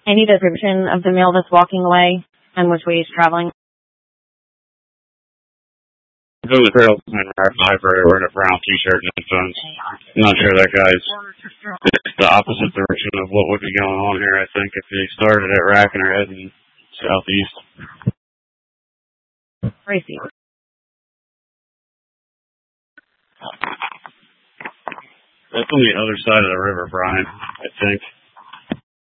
Any description of the male that's walking away and which way he's traveling? Go to the trail and wearing a brown t-shirt and headphones. I'm not sure that guy's the opposite direction of what would be going on here, I think, if he started at Racking or heading southeast. Crazy. That's on the other side of the river, Brian, I think.